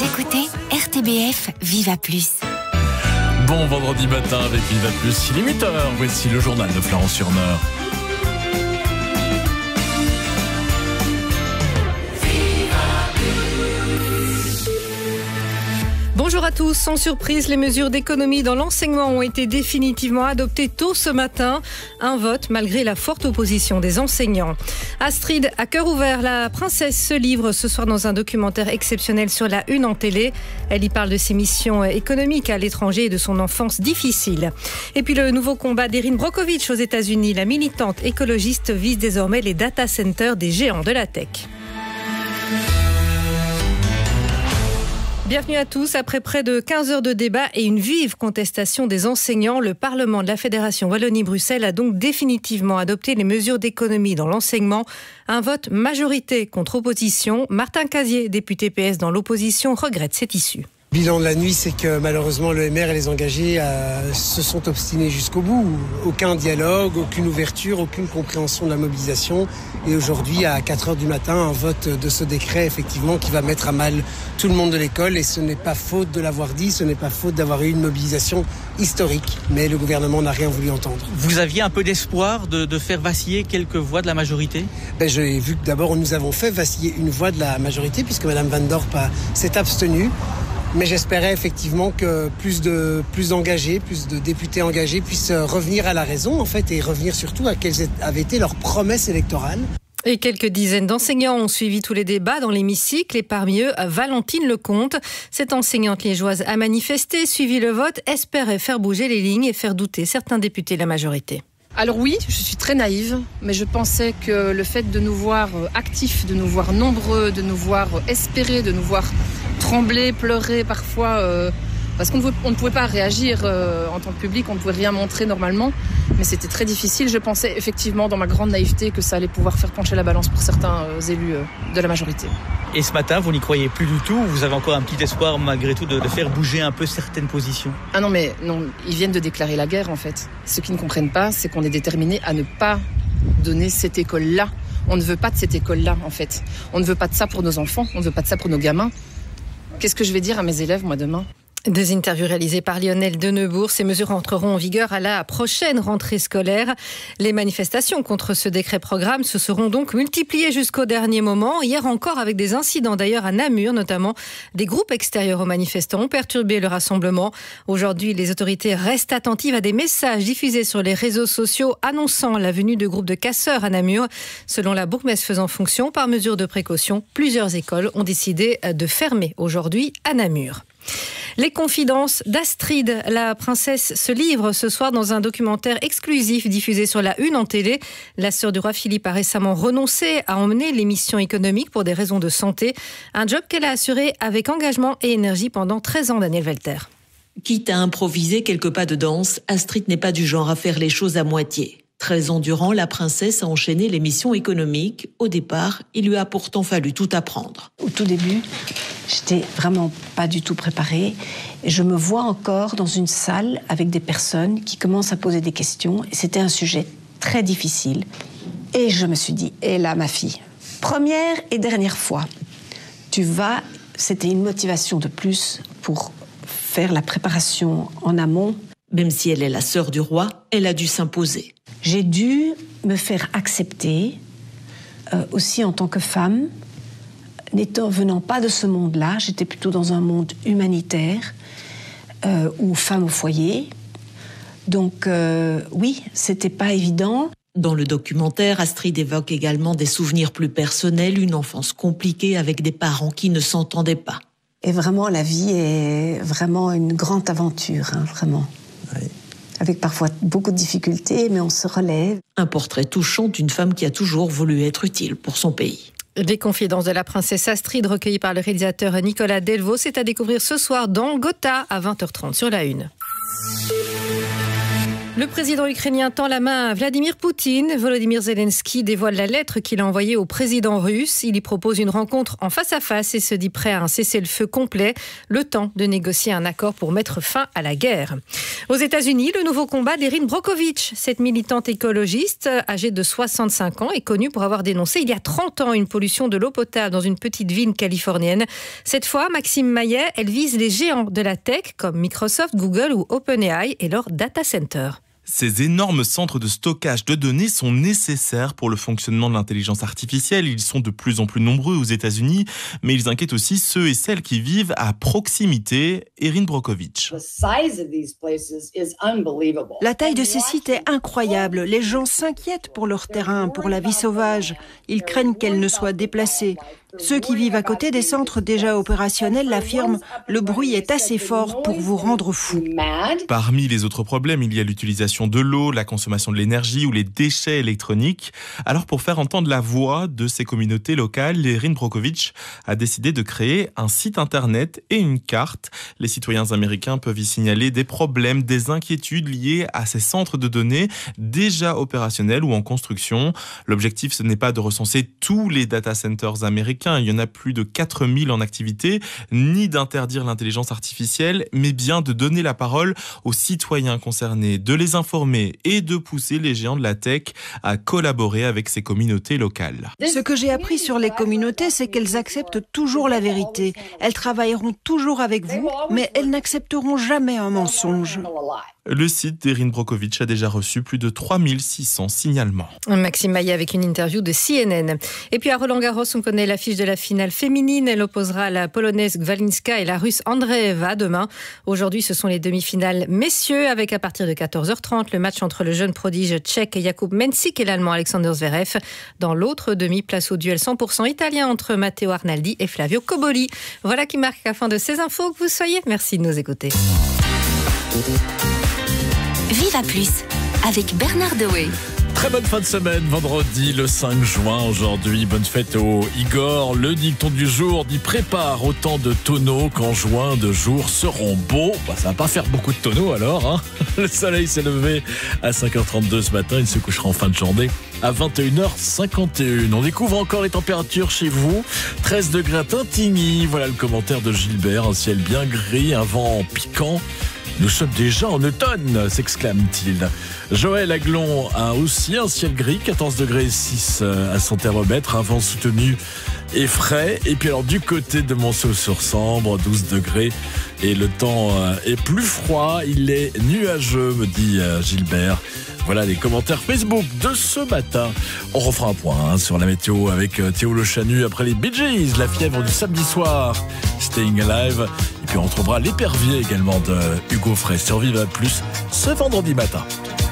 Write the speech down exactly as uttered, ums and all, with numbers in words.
écoutez R T B F Viva Plus. Bon vendredi matin avec Viva Plus, il est huit heures, voici le journal de Florence-sur-Meure. Bonjour à tous. Sans surprise, les mesures d'économie dans l'enseignement ont été définitivement adoptées tôt ce matin. Un vote malgré la forte opposition des enseignants. Astrid, à cœur ouvert, la princesse se livre ce soir dans un documentaire exceptionnel sur la Une en télé. Elle y parle de ses missions économiques à l'étranger et de son enfance difficile. Et puis le nouveau combat d'Erin Brockovich aux États-Unis. La militante écologiste vise désormais les data centers des géants de la tech. Bienvenue à tous. Après près de quinze heures de débat et une vive contestation des enseignants, le Parlement de la Fédération Wallonie-Bruxelles a donc définitivement adopté les mesures d'économie dans l'enseignement. Un vote majorité contre opposition. Martin Casier, député P S dans l'opposition, regrette cette issue. Le bilan de la nuit, c'est que malheureusement l'E M R et les engagés euh, se sont obstinés jusqu'au bout. Aucun dialogue, aucune ouverture, aucune compréhension de la mobilisation. Et aujourd'hui, à quatre heures du matin, un vote de ce décret, effectivement, qui va mettre à mal tout le monde de l'école. Et ce n'est pas faute de l'avoir dit, ce n'est pas faute d'avoir eu une mobilisation historique. Mais le gouvernement n'a rien voulu entendre. Vous aviez un peu d'espoir de, de faire vaciller quelques voix de la majorité ? ben, J'ai vu que d'abord, nous avons fait vaciller une voix de la majorité, puisque Mme Van Dorp a, s'est abstenue. Mais j'espérais effectivement que plus de plus d'engagés, plus de députés engagés puissent revenir à la raison, en fait, et revenir surtout à quelles avaient été leurs promesses électorales. Et quelques dizaines d'enseignants ont suivi tous les débats dans l'hémicycle et parmi eux, Valentine Lecomte. Cette enseignante liégeoise a manifesté, suivi le vote, espérait faire bouger les lignes et faire douter certains députés de la majorité. Alors oui, je suis très naïve, mais je pensais que le fait de nous voir actifs, de nous voir nombreux, de nous voir espérer, de nous voir trembler, pleurer parfois, euh, parce qu'on ne, on ne pouvait pas réagir euh, en tant que public, on ne pouvait rien montrer normalement, mais c'était très difficile. Je pensais effectivement dans ma grande naïveté que ça allait pouvoir faire pencher la balance pour certains euh, élus euh, de la majorité. Et ce matin, vous n'y croyez plus du tout ? Vous avez encore un petit espoir malgré tout de, de faire bouger un peu certaines positions ? Ah non mais non, ils viennent de déclarer la guerre en fait. Ce qu'ils ne comprennent pas, c'est qu'on est déterminé à ne pas donner cette école-là. On ne veut pas de cette école-là en fait. On ne veut pas de ça pour nos enfants, on ne veut pas de ça pour nos gamins. Qu'est-ce que je vais dire à mes élèves, moi, demain ? Des interviews réalisées par Lionel Denebourg. Ces mesures entreront en vigueur à la prochaine rentrée scolaire. Les manifestations contre ce décret-programme se seront donc multipliées jusqu'au dernier moment. Hier encore, avec des incidents d'ailleurs à Namur, notamment des groupes extérieurs aux manifestants ont perturbé le rassemblement. Aujourd'hui, les autorités restent attentives à des messages diffusés sur les réseaux sociaux annonçant la venue de groupes de casseurs à Namur. Selon la bourgmestre faisant fonction, par mesure de précaution, plusieurs écoles ont décidé de fermer aujourd'hui à Namur. Les confidences d'Astrid, la princesse se livre ce soir dans un documentaire exclusif diffusé sur la Une en télé. La sœur du roi Philippe a récemment renoncé à emmener l'émission économique pour des raisons de santé. Un job qu'elle a assuré avec engagement et énergie pendant treize ans, Daniel Welter. Quitte à improviser quelques pas de danse, Astrid n'est pas du genre à faire les choses à moitié. treize ans durant, la princesse a enchaîné l'émission économique. Au départ, il lui a pourtant fallu tout apprendre. Au tout début, j'étais vraiment pas du tout préparée. Et je me vois encore dans une salle avec des personnes qui commencent à poser des questions. Et c'était un sujet très difficile. Et je me suis dit, et là, ma fille, première et dernière fois, tu vas... C'était une motivation de plus pour faire la préparation en amont. Même si elle est la sœur du roi, elle a dû s'imposer. J'ai dû me faire accepter, euh, aussi en tant que femme, n'étant venant pas de ce monde-là, j'étais plutôt dans un monde humanitaire, euh, ou femme au foyer. Donc euh, oui, c'était pas évident. Dans le documentaire, Astrid évoque également des souvenirs plus personnels, une enfance compliquée avec des parents qui ne s'entendaient pas. Et vraiment, la vie est vraiment une grande aventure, hein, vraiment. Oui. Avec parfois beaucoup de difficultés, mais on se relève. Un portrait touchant d'une femme qui a toujours voulu être utile pour son pays. Les confidences de la princesse Astrid, recueillies par le réalisateur Nicolas Delvaux, c'est à découvrir ce soir dans Gotha à vingt heures trente sur la Une. Le président ukrainien tend la main à Vladimir Poutine. Volodymyr Zelensky dévoile la lettre qu'il a envoyée au président russe. Il y propose une rencontre en face à face et se dit prêt à un cessez-le-feu complet, le temps de négocier un accord pour mettre fin à la guerre. Aux États-Unis, le nouveau combat d'Erin Brockovich. Cette militante écologiste, âgée de soixante-cinq ans, est connue pour avoir dénoncé il y a trente ans une pollution de l'eau potable dans une petite ville californienne. Cette fois, Maxime Maillet, elle vise les géants de la tech comme Microsoft, Google ou OpenAI et leurs data centers. Ces énormes centres de stockage de données sont nécessaires pour le fonctionnement de l'intelligence artificielle. Ils sont de plus en plus nombreux aux États-Unis, mais ils inquiètent aussi ceux et celles qui vivent à proximité. Erin Brockovich. La taille de ces sites est incroyable. Les gens s'inquiètent pour leur terrain, pour la vie sauvage. Ils craignent qu'elle ne soit déplacée. Ceux qui vivent à côté des centres déjà opérationnels l'affirment, le bruit est assez fort pour vous rendre fou. Parmi les autres problèmes, il y a l'utilisation de l'eau, la consommation de l'énergie ou les déchets électroniques. Alors pour faire entendre la voix de ces communautés locales, Erin Brockovich a décidé de créer un site internet et une carte. Les citoyens américains peuvent y signaler des problèmes, des inquiétudes liées à ces centres de données déjà opérationnels ou en construction. L'objectif, ce n'est pas de recenser tous les data centers américains. Il y en a plus de quatre mille en activité, ni d'interdire l'intelligence artificielle, mais bien de donner la parole aux citoyens concernés, de les informer et de pousser les géants de la tech à collaborer avec ces communautés locales. Ce que j'ai appris sur les communautés, c'est qu'elles acceptent toujours la vérité. Elles travailleront toujours avec vous, mais elles n'accepteront jamais un mensonge. Le site d'Erin Brockovich a déjà reçu plus de trois mille six cents signalements. Maxime Maillet avec une interview de C N N. Et puis à Roland-Garros, on connaît l'affiche de la finale féminine. Elle opposera la Polonaise Gwalinska et la Russe Andreeva demain. Aujourd'hui, ce sont les demi-finales messieurs avec à partir de quatorze heures trente le match entre le jeune prodige tchèque Jakub Mensik et l'allemand Alexander Zverev. Dans l'autre demi, place au duel cent pour cent italien entre Matteo Arnaldi et Flavio Cobolli. Voilà qui marque la fin de ces infos. Que vous soyez, merci de nous écouter. Viva Plus avec Bernard Dewey. Très bonne fin de semaine, vendredi le cinq juin aujourd'hui. Bonne fête au Igor. Le dicton du jour dit prépare autant de tonneaux qu'en juin de jours seront beaux. Bah, ça va pas faire beaucoup de tonneaux alors. Hein. Le soleil s'est levé à cinq heures trente-deux ce matin. Il se couchera en fin de journée à vingt et une heures cinquante et une. On découvre encore les températures chez vous. treize degrés à Tintigny. Voilà le commentaire de Gilbert. Un ciel bien gris, un vent piquant. Nous sommes déjà en automne, s'exclame-t-il. Joël Aglon a aussi un ciel gris, quatorze degrés six à son thermomètre, un vent soutenu et frais. Et puis alors du côté de Monceau-sur-Sambre, douze degrés et le temps est plus froid, il est nuageux, me dit Gilbert. Voilà les commentaires Facebook de ce matin. On refera un point hein, sur la météo avec Théo Le Chanu après les Bee Gees, la fièvre du samedi soir, Staying Alive. Et puis on retrouvera l'épervier également de Hugo Frey sur Viva Plus ce vendredi matin.